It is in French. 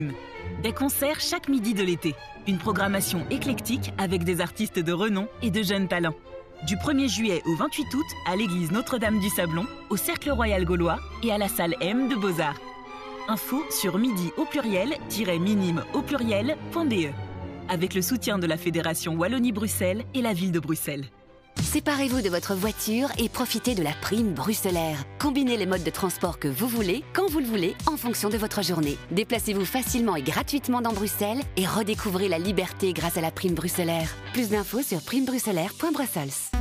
Des concerts chaque midi de l'été. Une programmation éclectique avec des artistes de renom et de jeunes talents. Du 1er juillet au 28 août à l'église Notre-Dame du Sablon, au Cercle Royal Gaulois et à la salle M de Beaux-Arts. Info sur midi au pluriel-minime au pluriel.be. Avec le soutien de la Fédération Wallonie-Bruxelles et la ville de Bruxelles. Séparez-vous de votre voiture et profitez de la prime bruxellaire. Combinez les modes de transport que vous voulez, quand vous le voulez, en fonction de votre journée. Déplacez-vous facilement et gratuitement dans Bruxelles et redécouvrez la liberté grâce à la prime bruxellaire. Plus d'infos sur primebruxellaire.brussels.